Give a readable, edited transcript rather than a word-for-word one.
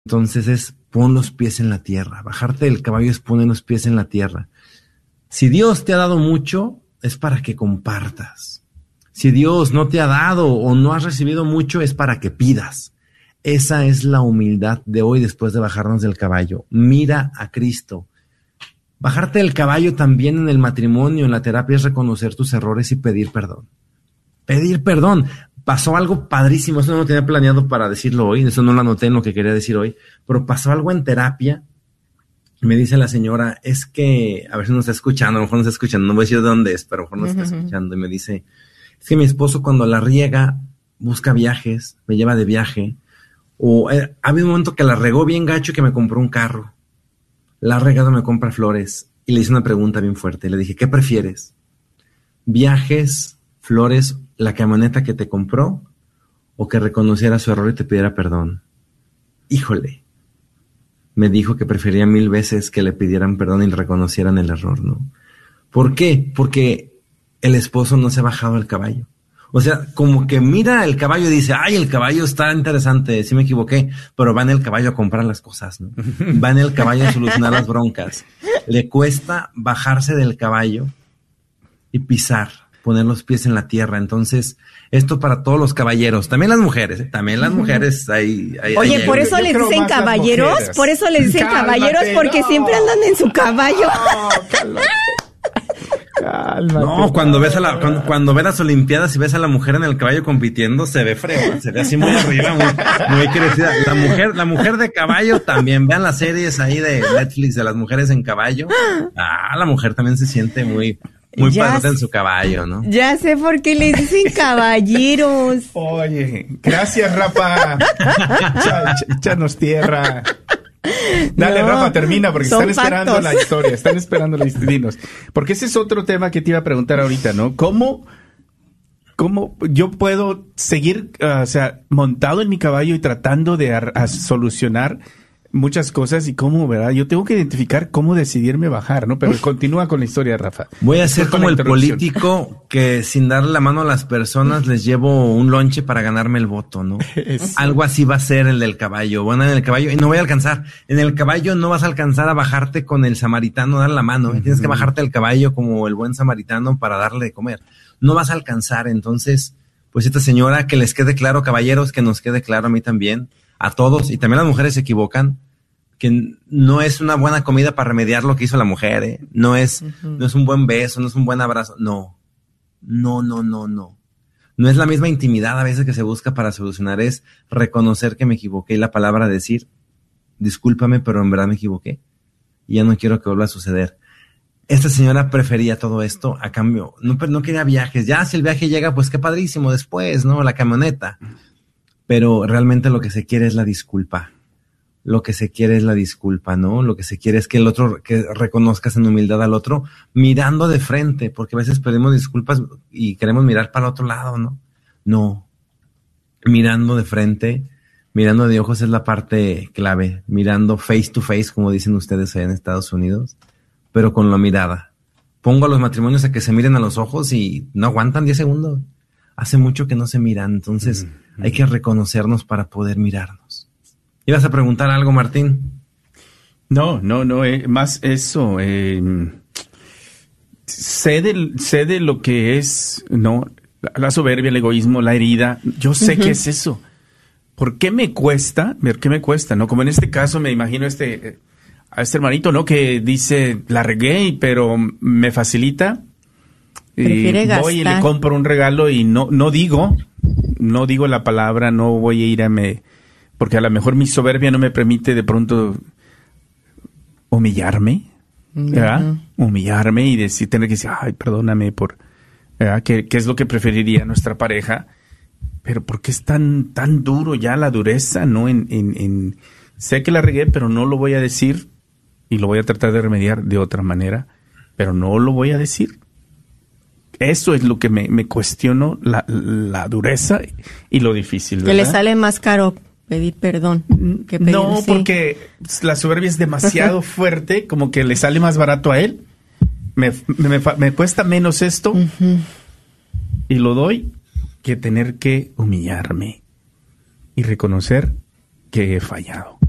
Entonces es pon los pies en la tierra. Bajarte del caballo es poner los pies en la tierra. Si Dios te ha dado mucho, es para que compartas. Si Dios no te ha dado o no has recibido mucho, es para que pidas. Esa es la humildad de hoy después de bajarnos del caballo. Mira a Cristo. Bajarte del caballo también en el matrimonio, en la terapia, es reconocer tus errores y pedir perdón. Pedir perdón. Pasó algo padrísimo, eso no lo tenía planeado para decirlo hoy, eso no lo anoté en lo que quería decir hoy, pero pasó algo en terapia. Me dice la señora, es que, a ver si nos está escuchando, a lo mejor no está escuchando, no voy a decir de dónde es, pero a lo mejor no está escuchando, y me dice, es que mi esposo cuando la riega, busca viajes, me lleva de viaje, o ha habido un momento que la regó bien gacho y que me compró un carro, la ha regado, me compra flores, y le hice una pregunta bien fuerte, le dije, ¿qué prefieres? ¿Viajes, flores, la camioneta que te compró, o que reconociera su error y te pidiera perdón? Híjole, me dijo que prefería 1000 veces que le pidieran perdón y le reconocieran el error, ¿no? ¿Por qué? Porque el esposo no se ha bajado del caballo. O sea, como que mira el caballo y dice, ay, el caballo está interesante, sí me equivoqué, pero va en el caballo a comprar las cosas, ¿no? Va en el caballo a solucionar las broncas. Le cuesta bajarse del caballo y pisar, poner los pies en la tierra. Entonces, esto para todos los caballeros, también las mujeres, ahí Oye, por eso les dicen caballeros, caballeros, porque siempre andan en su caballo. Cálmate. No, cuando ves cuando ves las Olimpiadas y ves a la mujer en el caballo compitiendo, se ve fregón, se ve así muy arriba, muy crecida. La mujer de caballo también, vean las series ahí de Netflix de las mujeres en caballo. La mujer también se siente muy padre en su caballo, ¿no? Ya sé por qué le dicen caballeros. Oye, gracias, Rafa. Échanos tierra. Dale, Rafa, termina, porque están esperando la historia, dinos. Porque ese es otro tema que te iba a preguntar ahorita, ¿no? ¿Cómo yo puedo seguir, montado en mi caballo y tratando de solucionar muchas cosas y cómo, ¿verdad? Yo tengo que identificar cómo decidirme bajar, ¿no? Pero continúa con la historia, Rafa. Voy a ser como el político que sin darle la mano a las personas les llevo un lonche para ganarme el voto, ¿no? Algo así va a ser el del caballo. Van en el caballo y no voy a alcanzar. En el caballo no vas a alcanzar a bajarte con el samaritano, darle la mano. Tienes que bajarte del caballo como el buen samaritano para darle de comer. No vas a alcanzar. Entonces, pues esta señora, que les quede claro, caballeros, que nos quede claro a mí también, a todos, y también las mujeres se equivocan, que no es una buena comida para remediar lo que hizo la mujer, ¿eh? No es un buen beso, no es un buen abrazo, no. No es la misma intimidad a veces que se busca para solucionar, es reconocer que me equivoqué y la palabra decir, discúlpame, pero en verdad me equivoqué y ya no quiero que vuelva a suceder. Esta señora prefería todo esto a cambio, no quería viajes, ya si el viaje llega, pues qué padrísimo después, ¿no? La camioneta. Pero realmente lo que se quiere es la disculpa. Lo que se quiere es la disculpa, ¿no? Lo que se quiere es que el otro, que reconozcas en humildad al otro, mirando de frente, porque a veces pedimos disculpas y queremos mirar para el otro lado, ¿no? No. Mirando de frente, mirando de ojos es la parte clave. Mirando face to face, como dicen ustedes allá en Estados Unidos, pero con la mirada. Pongo a los matrimonios a que se miren a los ojos y no aguantan 10 segundos. Hace mucho que no se miran, entonces hay que reconocernos para poder mirarnos. ¿Ibas a preguntar algo, Martín? No, más eso. Sé de lo que es, ¿no? La soberbia, el egoísmo, la herida. Yo sé que es eso. ¿Por qué me cuesta? ¿No? Como en este caso me imagino a este hermanito, ¿no? Que dice, la regué, pero me facilita. Prefiere gastar. Voy y le compro un regalo y no digo la palabra, no voy a ir porque a lo mejor mi soberbia no me permite de pronto humillarme, ¿verdad? Humillarme y tener que decir, ay, perdóname por, ¿verdad? ¿Qué es lo que preferiría nuestra pareja? Pero ¿por qué es tan duro ya la dureza, no? Sé que la regué, pero no lo voy a decir y lo voy a tratar de remediar de otra manera, pero no lo voy a decir. Eso es lo que me cuestiono, la dureza y lo difícil, ¿verdad? Que le sale más caro pedir perdón que pedir No, porque la soberbia es demasiado fuerte, como que le sale más barato a él. Me cuesta menos esto y lo doy que tener que humillarme y reconocer que he fallado.